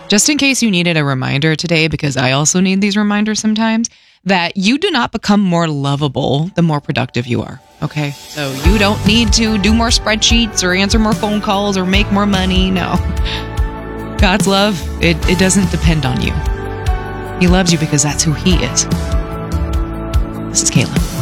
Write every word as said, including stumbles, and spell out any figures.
Just in case you needed a reminder today, because I also need these reminders sometimes, that you do not become more lovable the more productive you are. Okay? So you don't need to do more spreadsheets or answer more phone calls or make more money. No. God's love, it, it doesn't depend on you. He loves you because that's who he is. This is Kayla.